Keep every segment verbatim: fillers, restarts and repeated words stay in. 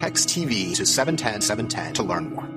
Text T V to seven one zero seven one zero to learn more.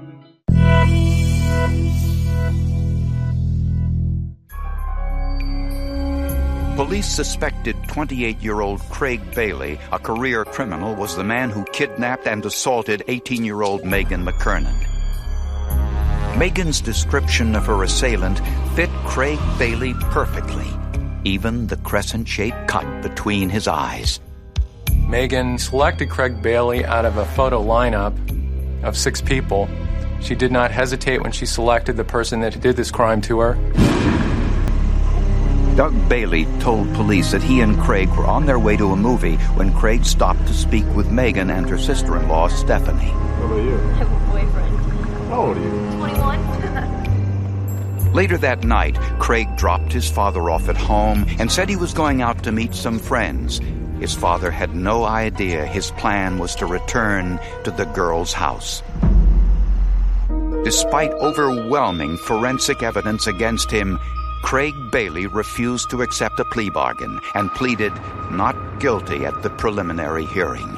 Police suspected twenty-eight-year-old Craig Bailey, a career criminal, was the man who kidnapped and assaulted eighteen-year-old Megan McKernan. Megan's description of her assailant fit Craig Bailey perfectly, even the crescent-shaped cut between his eyes. Megan selected Craig Bailey out of a photo lineup of six people. She did not hesitate when she selected the person that did this crime to her. Doug Bailey told police that he and Craig were on their way to a movie when Craig stopped to speak with Megan and her sister-in-law, Stephanie. What about you? I have a boyfriend. How old are you? twenty-one. Later that night, Craig dropped his father off at home and said he was going out to meet some friends. His father had no idea his plan was to return to the girl's house. Despite overwhelming forensic evidence against him, Craig Bailey refused to accept a plea bargain and pleaded not guilty at the preliminary hearing.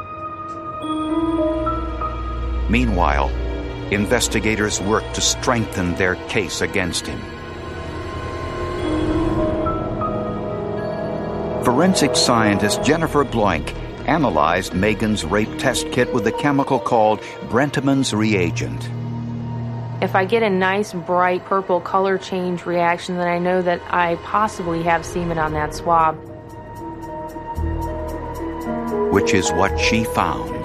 Meanwhile, investigators worked to strengthen their case against him. Forensic scientist Jennifer Bloink analyzed Megan's rape test kit with a chemical called Brentman's reagent. If I get a nice, bright purple color change reaction, then I know that I possibly have semen on that swab. Which is what she found.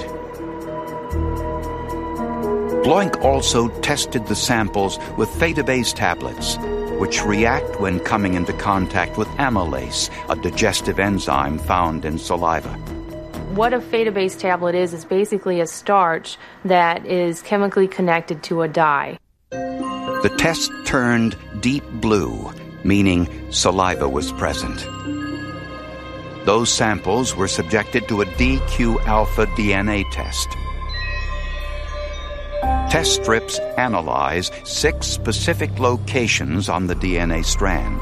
Bloink also tested the samples with Fetabase tablets, which react when coming into contact with amylase, a digestive enzyme found in saliva. What a Fetabase tablet is, is basically a starch that is chemically connected to a dye. The test turned deep blue, meaning saliva was present. Those samples were subjected to a D Q alpha D N A test. Test strips analyze six specific locations on the D N A strand.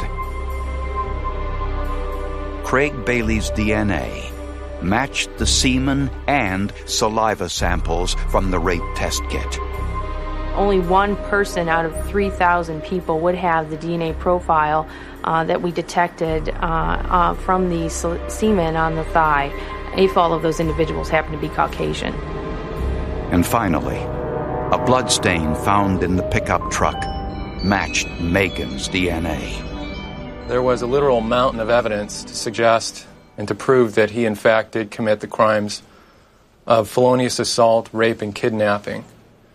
Craig Bailey's D N A matched the semen and saliva samples from the rape test kit. Only one person out of three thousand people would have the D N A profile uh, that we detected uh, uh, from the semen on the thigh, if all of those individuals happen to be Caucasian. And finally, a bloodstain found in the pickup truck matched Megan's D N A. There was a literal mountain of evidence to suggest and to prove that he in fact did commit the crimes of felonious assault, rape, and kidnapping.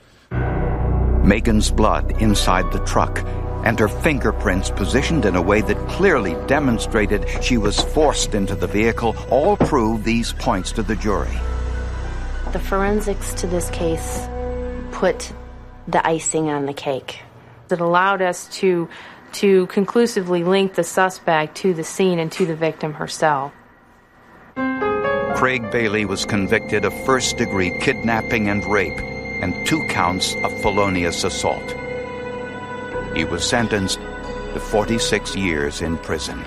Megan's blood inside the truck and her fingerprints positioned in a way that clearly demonstrated she was forced into the vehicle all prove these points to the jury. The forensics to this case put the icing on the cake. It allowed us to, to conclusively link the suspect to the scene and to the victim herself. Craig Bailey was convicted of first-degree kidnapping and rape and two counts of felonious assault. He was sentenced to forty-six years in prison.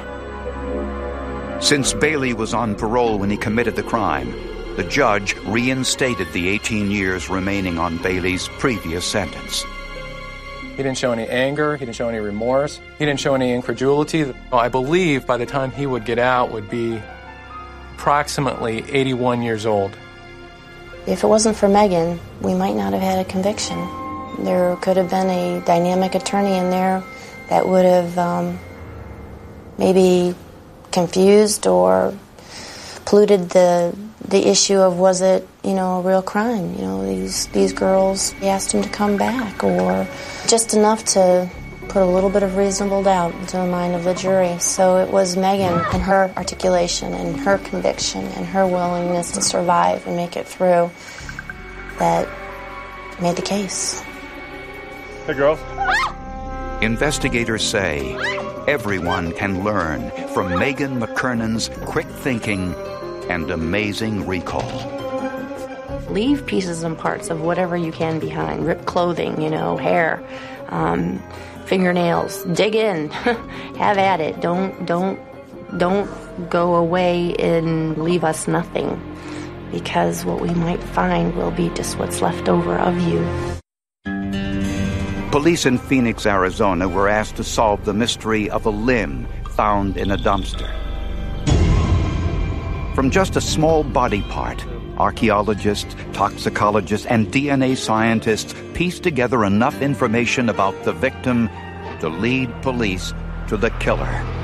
Since Bailey was on parole when he committed the crime, the judge reinstated the eighteen years remaining on Bailey's previous sentence. He didn't show any anger, he didn't show any remorse, he didn't show any incredulity. I believe by the time he would get out would be approximately eighty-one years old. If it wasn't for Megan, we might not have had a conviction. There could have been a dynamic attorney in there that would have um, maybe confused or polluted the the issue of was it, you know, a real crime. You know, these these girls, he asked him to come back, or just enough to put a little bit of reasonable doubt into the mind of the jury. So it was Megan and her articulation and her conviction and her willingness to survive and make it through that made the case. Hey, girls. Investigators say everyone can learn from Megan McKernan's quick thinking and amazing recall. Leave pieces and parts of whatever you can behind. Ripped clothing, you know, hair, um, fingernails. Dig in. Have at it. Don't don't don't go away and leave us nothing. because what we might find will be just what's left over of you. Police in Phoenix, Arizona were asked to solve the mystery of a limb found in a dumpster. From just a small body part, archaeologists, toxicologists, and D N A scientists pieced together enough information about the victim to lead police to the killer.